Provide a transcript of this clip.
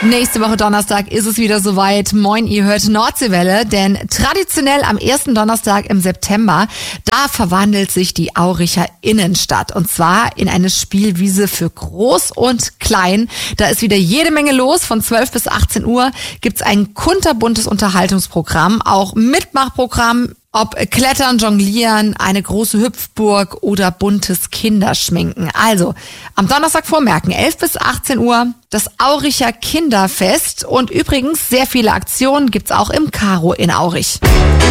Nächste Woche Donnerstag ist es wieder soweit. Moin, ihr hört Nordseewelle, denn traditionell am ersten Donnerstag im September, da verwandelt sich die Auricher Innenstadt. Und zwar in eine Spielwiese für Groß und Klein. Da ist wieder jede Menge los. Von 12 bis 18 Uhr gibt's ein kunterbuntes Unterhaltungsprogramm, auch Mitmachprogramm. Ob Klettern, Jonglieren, eine große Hüpfburg oder buntes Kinderschminken. Also, am Donnerstag vormerken, 11 bis 18 Uhr, das Auricher Kinderfest. Und übrigens, sehr viele Aktionen gibt's auch im Karo in Aurich.